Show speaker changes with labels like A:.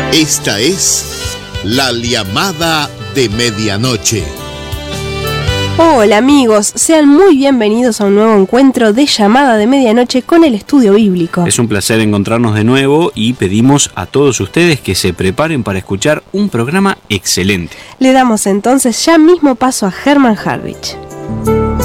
A: Esta es la llamada de medianoche.
B: Hola amigos, sean muy bienvenidos a un nuevo encuentro de Llamada de Medianoche con el Estudio Bíblico.
C: Es un placer encontrarnos de nuevo y pedimos a todos ustedes que se preparen para escuchar un programa excelente.
B: Le damos entonces ya mismo paso a Herman Harrich.